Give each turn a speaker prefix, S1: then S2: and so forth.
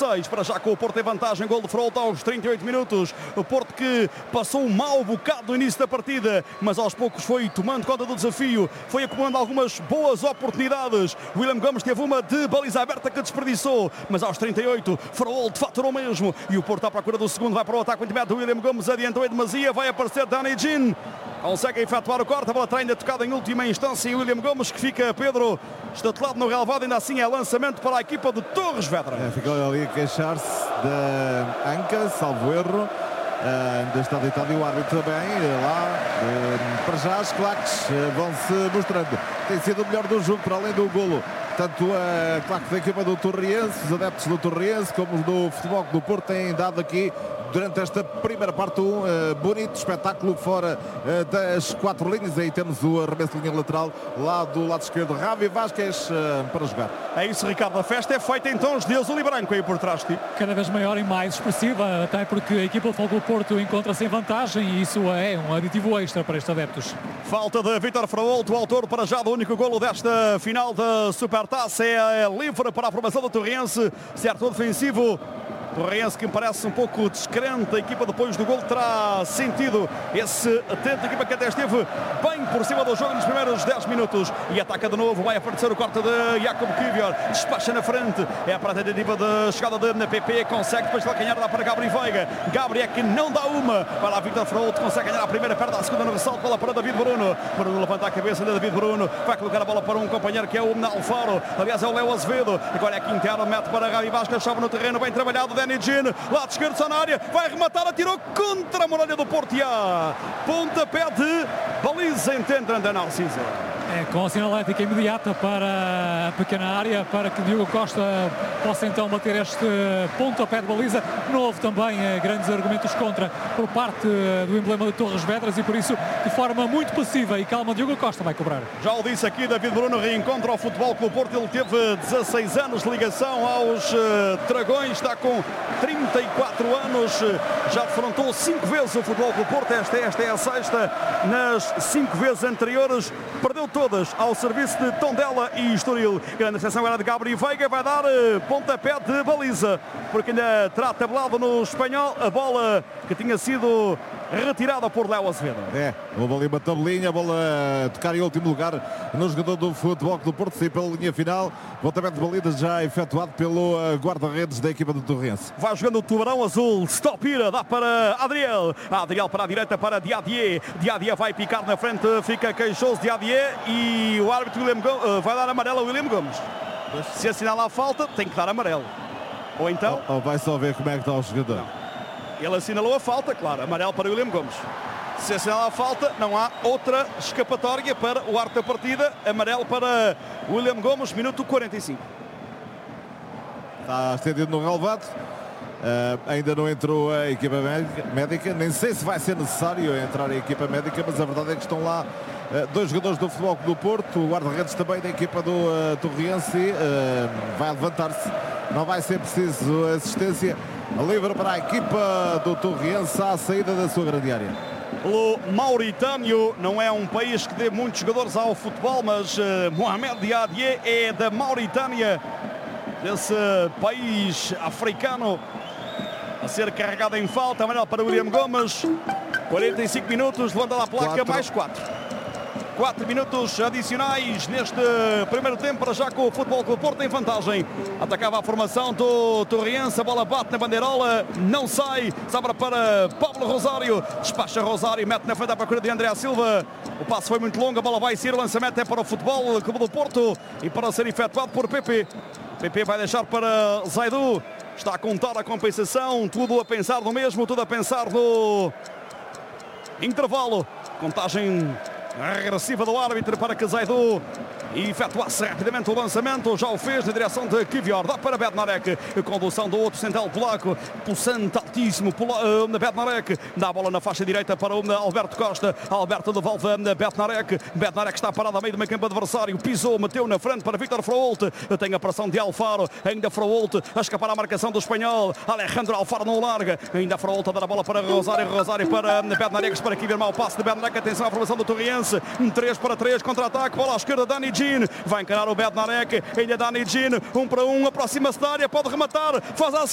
S1: 6. Para já com o Porto em vantagem. Gol de Frolta aos 38 minutos. O Porto que passou um mau bocado no início da partida, mas aos poucos foi tomando conta do desafio. Foi acumulando algumas boas oportunidades. William Gomes teve uma de baliza aberta que desperdiçou, mas aos 38 Frolta faturou mesmo. E o Porto à procura do segundo. Vai para o ataque muito imediato. William Gomes adiantou em demasia. Vai aparecer Dani Jean. Consegue efetuar o corte, a bola terá ainda tocada em última instância e William Gomes que fica, Pedro, estatelado no relevado, ainda assim é lançamento para a equipa de Torres Vedras.
S2: Ficou ali a queixar-se da anca, salvo erro. Ainda está deitado e o árbitro também lá. Para já as claques vão-se mostrando. Tem sido o melhor do jogo, para além do golo. Tanto a claque da equipa do Torriense, os adeptos do Torriense, como os do Futebol do Porto têm dado aqui durante esta primeira parte um bonito espetáculo fora das 4 linhas. Aí temos o arremesso de linha lateral lá do lado esquerdo. Ravi Vázquez para jogar.
S1: É isso, Ricardo. A festa é feita em tons de azul e branco aí por trás de ti.
S3: Cada vez maior e mais expressiva, até porque a equipa do Futebol do Porto encontra-se em vantagem e isso é um aditivo extra para estes adeptos.
S1: Falta de Vítor Frolta, o autor para já do único golo desta final da Supertaça. É livre para a formação do Torriense. Certo defensivo. Torriense que me parece um pouco descrente. A equipa depois do gol terá sentido esse atento. A equipa que até esteve bem por cima do jogo nos primeiros 10 minutos. E ataca de novo. Vai aparecer o corte de Jacob Kivior. Despacha na frente. É para a tentativa de chegada de PP. Consegue depois de calcanhar. Dá para Gabriel Veiga. Gabriel que não dá uma. Vai lá Vítor Frolta. Consegue ganhar a primeira, perde a segunda no ressalto. Bola para David Bruno. Bruno levanta a cabeça de David Bruno. Vai colocar a bola para um companheiro que é o Alfaro. Aliás é o Léo Azevedo. Agora é Quintero. Mete para Ravi Vázquez. Chove no terreno. Bem trabalhado. Dani Jean, lado esquerdo, só na área, vai rematar, atirou contra a muralha do Porto e há pontapé de baliza, entende André Narciso.
S3: Com a sinalética imediata para a pequena área, para que Diogo Costa possa então bater este pontapé de baliza. Não houve também grandes argumentos contra por parte do emblema de Torres Vedras e por isso de forma muito passiva e calma Diogo Costa vai cobrar.
S1: Já o disse aqui, David Bruno reencontra ao Futebol Clube Porto. Ele teve 16 anos de ligação aos Dragões, está com 34 anos, já defrontou 5 vezes o Futebol Clube Porto. Esta é a sexta. Nas 5 vezes anteriores perdeu todas ao serviço de Tondela e Estoril. Grande exceção agora de Gabriel Veiga, vai dar pontapé de baliza, porque ainda terá tabelado no espanhol a bola que tinha sido retirada por Léo Azevedo.
S2: Houve ali uma tabelinha, a bola a tocar em último lugar no jogador do Futebol do Porto, sair pela linha final. Pontapé de baliza já efetuado pelo guarda-redes da equipa do Torrense.
S1: Vai jogando o Tubarão Azul, Stopira, dá para Adriel. Adriel para a direita para Diadier. Diadier vai picar na frente, fica queixoso Diadier e o árbitro William Gomes, vai dar amarelo a William Gomes. Se assinalar a falta, tem que dar amarelo. Ou então...
S2: Ou vai só ver como é que está o jogador.
S1: Não. Ele assinalou a falta, claro, amarelo para William Gomes. Se assinalar a falta, não há outra escapatória para o árbitro da partida. Amarelo para William Gomes, minuto 45.
S2: Está estendido no relevado. Ainda não entrou a equipa médica. Nem sei se vai ser necessário entrar a equipa médica, mas a verdade é que estão lá dois jogadores do Futebol do Porto, o guarda-redes também da equipa do Torriense. Vai levantar-se. Não vai ser preciso assistência. Livre para a equipa do Torriense à saída da sua grande área.
S1: O Mauritânio não é um país que dê muitos jogadores ao futebol, mas Mohamed Diadier é da Mauritânia, desse país africano, a ser carregado em falta. Amarelo para William Gomes. 45 minutos, levanta a placa, mais 4. 4 minutos adicionais neste primeiro tempo, para já com o Futebol Clube Porto em vantagem. Atacava a formação do Torriense, a bola bate na bandeirola, não sai, sobra para Pablo Rosário, despacha Rosário, mete na frente à procura de André Silva. O passo foi muito longo, a bola vai sair, o lançamento é para o Futebol Clube do Porto e para ser efetuado por PP. PP vai deixar para Zaidu, está a contar a compensação, tudo a pensar no mesmo, tudo a pensar no intervalo. Contagem regressiva do árbitro para que Zaidu efetuasse rapidamente o lançamento. Já o fez na direção de Kivior, dá para Bednarek, condução do outro central polaco, pulsante altíssimo Bednarek, dá a bola na faixa direita para o Alberto Costa. Alberto devolve Bednarek. Bednarek está parado a meio do meio campo adversário, pisou, meteu na frente para Vítor Frolta. Tem a pressão de Alfaro, ainda Frolta a escapar à marcação do espanhol. Alejandro Alfaro não larga, ainda Frolta a dar a bola para Rosário, Rosário para Bednarek, para Kivior, mau passe de Bednarek. Atenção à formação do Torriense, 3-3, contra-ataque, bola à esquerda, Dani Jean vai encarar o Bednarek, ainda Dani Jean, 1 para 1, aproxima-se da área, pode rematar, faz a